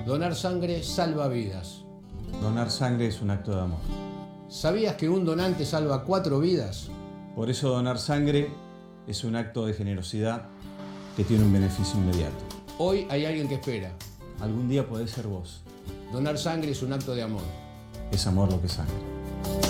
Donar sangre salva vidas. Donar sangre es un acto de amor. ¿Sabías que un donante salva 4 vidas? Por eso donar sangre es un acto de generosidad que tiene un beneficio inmediato. Hoy hay alguien que espera. Algún día podés ser vos. Donar sangre es un acto de amor. Es amor lo que es sangre.